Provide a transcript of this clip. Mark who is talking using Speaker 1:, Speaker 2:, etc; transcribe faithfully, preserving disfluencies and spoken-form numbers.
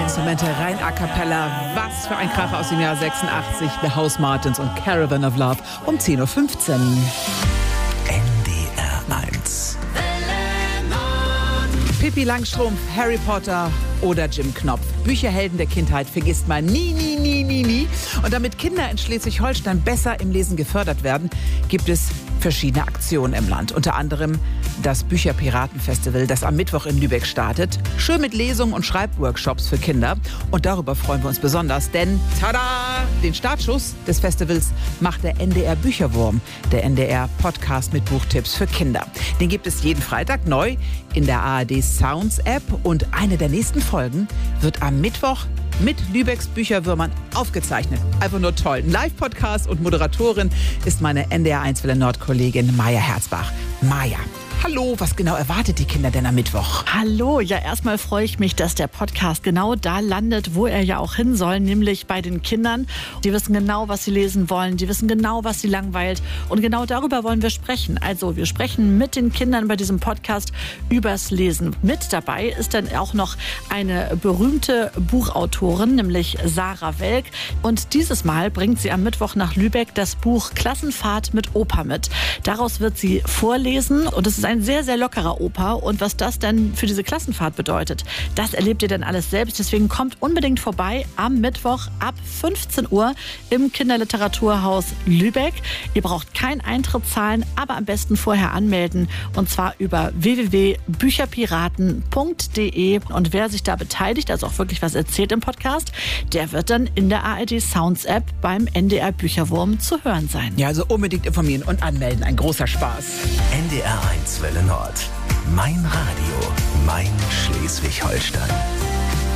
Speaker 1: Instrumente rein a cappella. Was für ein Kracher aus dem Jahr sechsundachtzig. The House Martins und Caravan of Love um zehn Uhr fünfzehn.
Speaker 2: N D R eins.
Speaker 1: Pippi Langstrumpf, Harry Potter oder Jim Knopf. Bücherhelden der Kindheit vergisst man nie, nie, nie, nie, nie. Und damit Kinder in Schleswig-Holstein besser im Lesen gefördert werden, gibt es verschiedene Aktionen im Land. Unter anderem das Bücherpiratenfestival, das am Mittwoch in Lübeck startet. Schön mit Lesungen und Schreibworkshops für Kinder. Und darüber freuen wir uns besonders, denn tada! Den Startschuss des Festivals macht der N D R Bücherwurm, der N D R Podcast mit Buchtipps für Kinder. Den gibt es jeden Freitag neu in der A R D Sounds App und eine der nächsten Folgen wird am Mittwoch mit Lübecks Bücherwürmern aufgezeichnet. Einfach nur toll. Ein Live-Podcast und Moderatorin ist meine N D R eins Welle Nord-Kollegin Maja Herzbach. Maja, hallo, was genau erwartet die Kinder denn am Mittwoch?
Speaker 3: Hallo, ja erstmal freue ich mich, dass der Podcast genau da landet, wo er ja auch hin soll, nämlich bei den Kindern. Die wissen genau, was sie lesen wollen, die wissen genau, was sie langweilt und genau darüber wollen wir sprechen. Also wir sprechen mit den Kindern bei diesem Podcast übers Lesen. Mit dabei ist dann auch noch eine berühmte Buchautorin, nämlich Sarah Welk, und dieses Mal bringt sie am Mittwoch nach Lübeck das Buch Klassenfahrt mit Opa mit. Daraus wird sie vorlesen und es ist ein sehr, sehr lockerer Opa. Und was das denn für diese Klassenfahrt bedeutet, das erlebt ihr dann alles selbst. Deswegen kommt unbedingt vorbei am Mittwoch ab fünfzehn Uhr im Kinderliteraturhaus Lübeck. Ihr braucht keinen Eintritt zahlen, aber am besten vorher anmelden. Und zwar über w w w punkt bücherpiraten punkt d e. Und wer sich da beteiligt, also auch wirklich was erzählt im Podcast, der wird dann in der A R D Sounds App beim N D R Bücherwurm zu hören sein.
Speaker 1: Ja, also unbedingt informieren und anmelden. Ein großer Spaß.
Speaker 2: N D R eins Welle Nord. Mein Radio, mein Schleswig-Holstein.